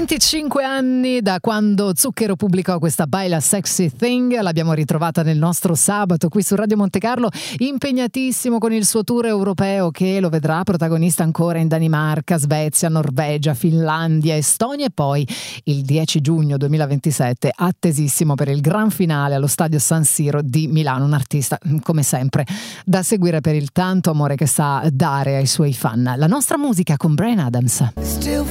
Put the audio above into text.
25 anni da quando Zucchero pubblicò questa Baila Sexy Thing, l'abbiamo ritrovata nel nostro sabato qui su Radio Monte Carlo, impegnatissimo con il suo tour europeo che lo vedrà protagonista ancora in Danimarca, Svezia, Norvegia, Finlandia, Estonia e poi il 10 giugno 2027 attesissimo per il gran finale allo Stadio San Siro di Milano, un artista come sempre da seguire per il tanto amore che sa dare ai suoi fan. La nostra musica con Bryan Adams. Still